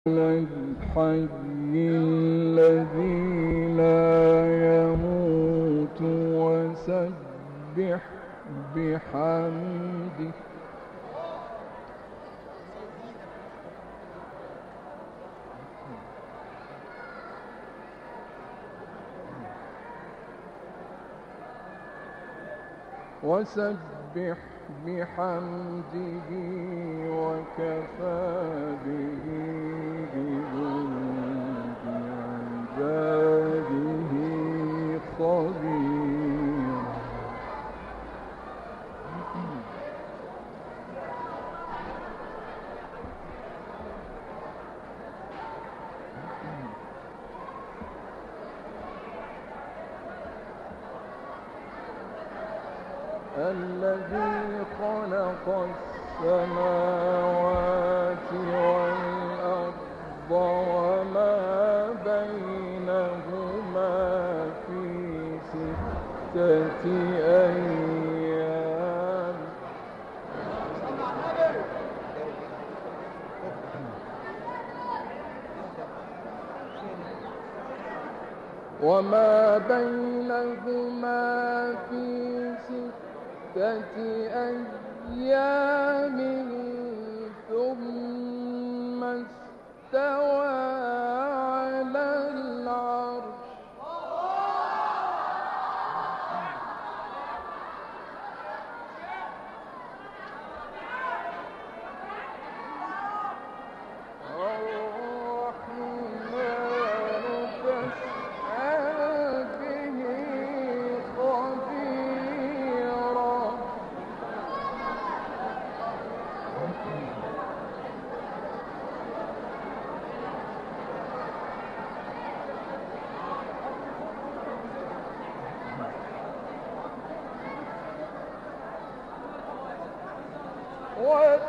الحي الذي لا يموت وسبح بحمده وكفى به بذنوب عباده خبيرا. الذي خلق السماوات والأرض وما بينهما في 6 أيام ثم استوى على العرش. What?